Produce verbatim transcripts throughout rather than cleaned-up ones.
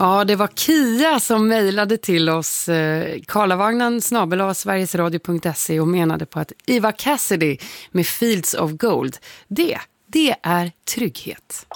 Ja, det var Kia som mejlade till oss eh, karlavagnen snabel-a sverigesradio punkt se och menade på att Eva Cassidy med Fields of Gold, det, det är trygghet.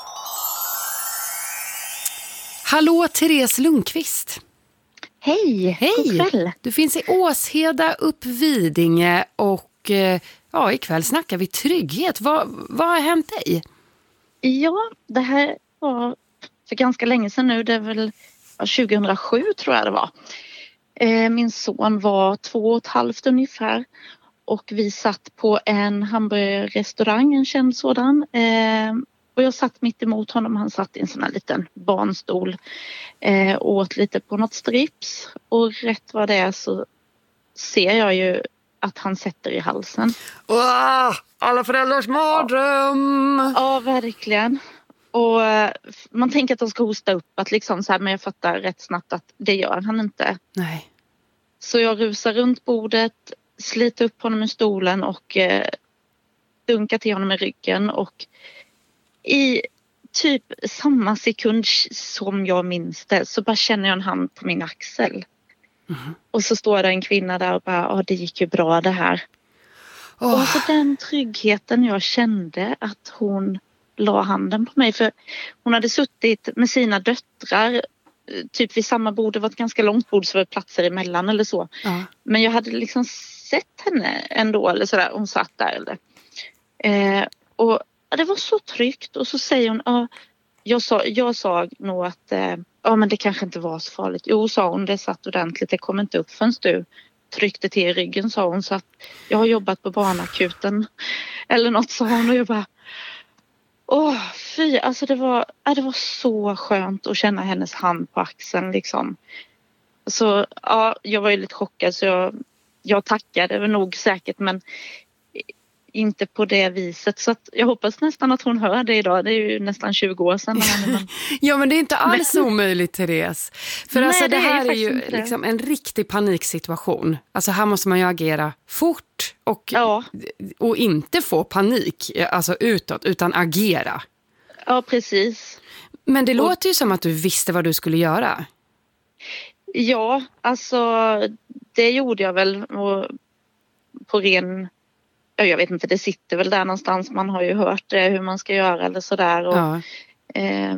Hallå, Therese Lundqvist. Hej, Hej. God kväll. Du finns i Åsheda, Uppvidinge och eh, ja, ikväll snackar vi trygghet. Vad, vad har hänt dig? Ja, det här var för ganska länge sedan nu. Det är väl tjugohundrasju tror jag det var. Eh, min son var två och ett halvt ungefär. Och vi satt på en hamburgerrestaurang, en känd sådan. Eh, och jag satt mitt emot honom. Han satt i en sån här liten barnstol. Eh, och åt lite på något strips. Och rätt vad det är så ser jag ju att han sätter i halsen. Wow, alla föräldrars mardröm! Ja, ja, verkligen. Och man tänker att de ska hosta upp. Att liksom så här, men jag fattar rätt snabbt att det gör han inte. Nej. Så jag rusar runt bordet, sliter upp honom i stolen och eh, dunkar till honom i ryggen. Och i typ samma sekund som jag minns det så bara känner jag en hand på min axel. Mm. Och så står det en kvinna där och bara, ja det gick ju bra det här. Oh. Och så den tryggheten jag kände att hon la handen på mig. För hon hade suttit med sina döttrar typ vid samma bord. Det var ett ganska långt bord så var det platser emellan eller så. Uh. Men jag hade liksom sett henne ändå eller sådär. Hon satt där eller. Eh, och ja, det var så tryggt. Och så säger hon, ja, jag sa, jag sa nog att eh, ja men det kanske inte var så farligt. Jo, sa hon, det satt ordentligt. Det kom inte upp förrän du tryckte till i ryggen, sa hon. Så att jag har jobbat på barnakuten eller något, sa hon. Och jag bara, åh fy, alltså det var, ja, det var så skönt att känna hennes hand på axeln liksom. Så ja, jag var ju lite chockad så jag, jag tackade nog säkert men inte på det viset. Så att jag hoppas nästan att hon hör det idag. Det är ju nästan tjugo år sedan. Men... ja, men det är inte alls omöjligt, Therese. För Nej, alltså, det, det här är, är ju liksom en riktig paniksituation. Alltså här måste man ju agera fort och, ja. och inte få panik alltså utåt, utan agera. Ja, precis. Men det och... låter ju som att du visste vad du skulle göra. Ja, alltså det gjorde jag väl på ren... Jag vet inte, det sitter väl där någonstans. Man har ju hört det, hur man ska göra eller sådär. Och, ja. eh,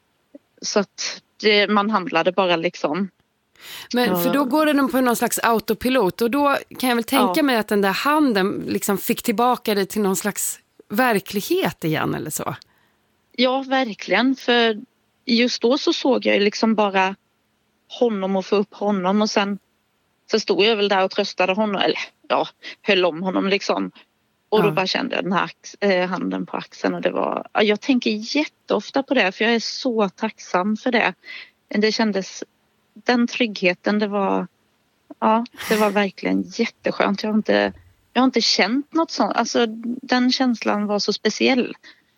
så att det, man handlade bara liksom. Men ja. För då går den på någon slags autopilot. Och då kan jag väl tänka ja. mig att den där handen liksom fick tillbaka dig till någon slags verklighet igen eller så. Ja, verkligen. För just då så såg jag liksom bara honom och få upp honom. Och sen så stod jag väl där och tröstade honom. Eller ja, höll om honom liksom. Och då ja. bara kände jag den här äh, handen på axeln. Och det var, jag tänker jätteofta på det. För jag är så tacksam för det. Det kändes, den tryggheten, det var, ja, det var verkligen jätteskönt. Jag har inte, jag har inte känt något sånt. Alltså den känslan var så speciell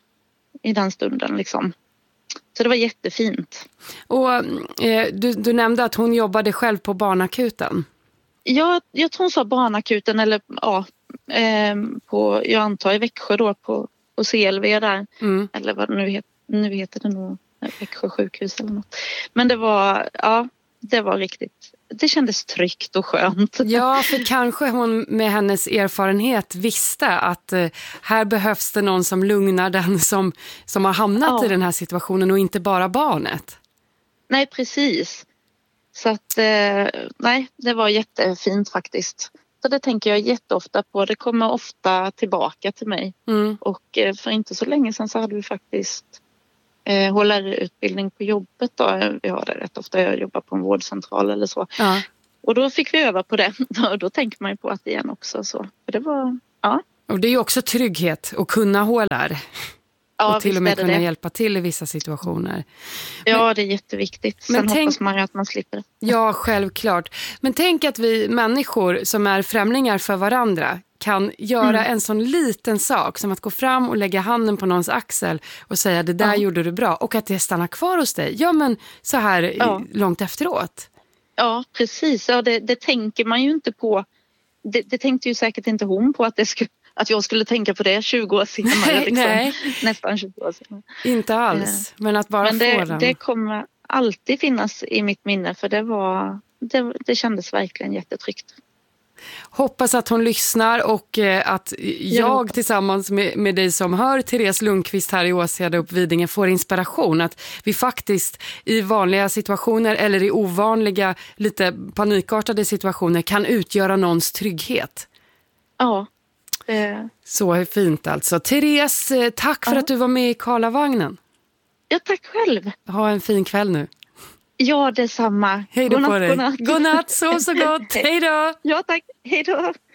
i den stunden liksom. Så det var jättefint. Och eh, du, du nämnde att hon jobbade själv på barnakuten. Ja, jag tror hon sa barnakuten eller ja, eh, på, jag antar i Växjö då på, på C L V där. Mm. Eller vad det nu heter, nu heter det nog Växjö sjukhus eller något. Men det var, ja, det var riktigt, det kändes tryggt och skönt. Ja, för kanske hon med hennes erfarenhet visste att eh, här behövs det någon som lugnar den som, som har hamnat ja. i den här situationen och inte bara barnet. Nej, precis. Så att, eh, nej, det var jättefint faktiskt. Så det tänker jag jätteofta på. Det kommer ofta tillbaka till mig. Mm. Och eh, för inte så länge sedan så hade vi faktiskt eh, H L R-utbildning på jobbet. Då. Vi har det rätt ofta. Jag jobbar på en vårdcentral eller så. Ja. Och då fick vi öva på det. Och då tänker man ju på att det igen också. Så. För det var, ja. Och det är ju också trygghet att kunna H L R. Ja, och till och med kunna det. hjälpa till i vissa situationer. Ja, men, det är jätteviktigt. Sen men tänk, hoppas man ju att man slipper det. Ja, självklart. Men tänk att vi människor som är främlingar för varandra kan göra mm. en sån liten sak som att gå fram och lägga handen på någons axel och säga det där ja. gjorde du bra. Och att det stannar kvar hos dig. Ja, men så här ja. långt efteråt. Ja, precis. Ja, det, det tänker man ju inte på. Det, det tänkte ju säkert inte hon på att det skulle... Att jag skulle tänka på det tjugo år senare. Nej, liksom. nej. Nästan tjugo år senare. Inte alls. Men att bara men det, få den. Det kommer, alltid finnas i mitt minne, för det var det, det kändes verkligen jättetryggt. Hoppas att hon lyssnar och att jag ja. tillsammans med, med dig som hör Therese Lundqvist här i Åseda upp Vidinge får inspiration. Att vi faktiskt i vanliga situationer eller i ovanliga, lite panikartade situationer kan utgöra någons trygghet. Ja. Det... Så fint alltså. Therese, tack för ja. att du var med i Karlavagnen. Ja, tack själv. Ha en fin kväll nu. Ja, detsamma. Hej då på dig. Godnatt, sov så gott. Hej då. Ja, tack. Hej då.